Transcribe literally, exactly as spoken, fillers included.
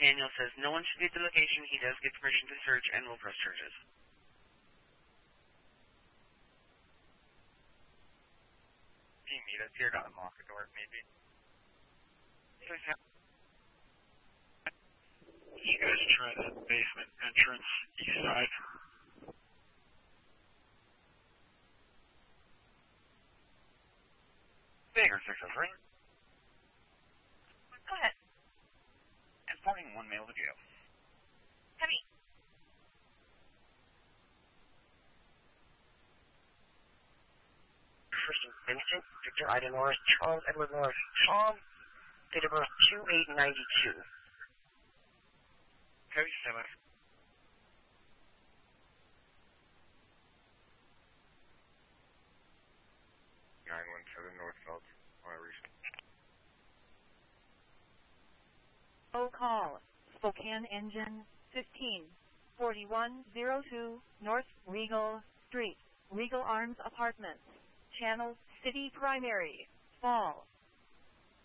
Daniel says no one should get the location. He does get permission to search and will press charges. Can you meet us here to unlock the door, maybe? You guys try the basement entrance, east side. Bigger six oh three. Go ahead. Transporting one male to jail. Heavy. Christian Vincent, Victor Ida Norris, Charles Edward Norris, Tom, date of birth two eight ninety-two. Heavy seven. nine one seven Northfeld, on a recent. Oh, call. Spokane Engine fifteen forty-one oh two North Regal Street, Regal Arms Apartments, Channel City Primary, Fall.